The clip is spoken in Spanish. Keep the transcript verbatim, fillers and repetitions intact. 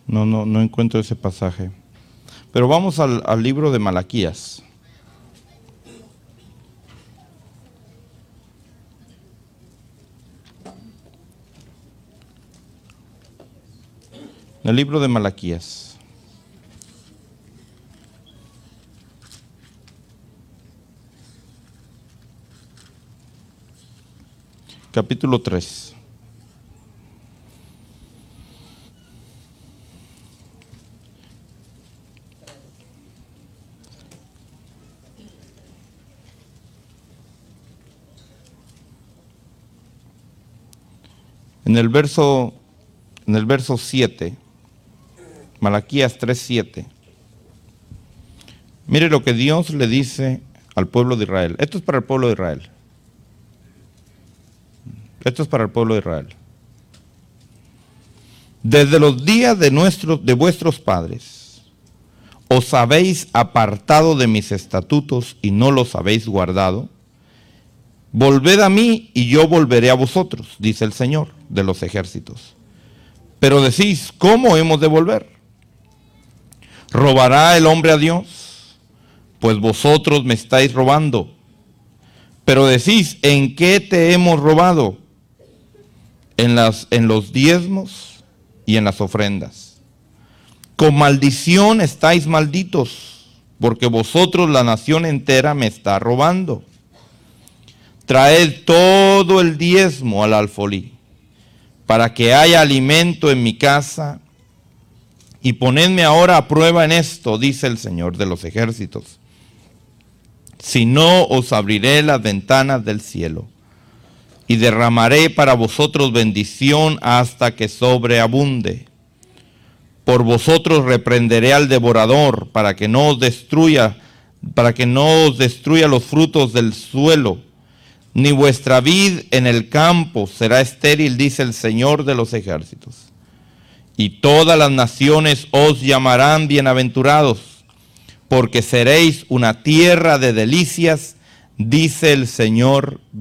No, no, no encuentro ese pasaje. Pero vamos al, al libro de Malaquías. El libro de Malaquías. Capítulo tres. En el verso, en el verso siete, Malaquías tres siete. Mire lo que Dios le dice al pueblo de Israel. Esto es para el pueblo de Israel. Esto es para el pueblo de Israel. Desde los días de, nuestros, de vuestros padres, os habéis apartado de mis estatutos y no los habéis guardado. Volved a mí y yo volveré a vosotros, dice el Señor de los ejércitos. Pero decís, ¿cómo hemos de volver? ¿Robará el hombre a Dios? Pues vosotros me estáis robando. Pero decís, ¿en qué te hemos robado? En, las, en los diezmos y en las ofrendas. Con maldición estáis malditos, porque vosotros la nación entera me está robando. Traed todo el diezmo al alfolí, para que haya alimento en mi casa, y ponedme ahora a prueba en esto, dice el Señor de los ejércitos. Si no, os abriré las ventanas del cielo, y derramaré para vosotros bendición hasta que sobreabunde. Por vosotros reprenderé al devorador, para que no os destruya, para que no os destruya los frutos del suelo, ni vuestra vid en el campo será estéril, dice el Señor de los ejércitos. Y todas las naciones os llamarán bienaventurados, porque seréis una tierra de delicias, dice el Señor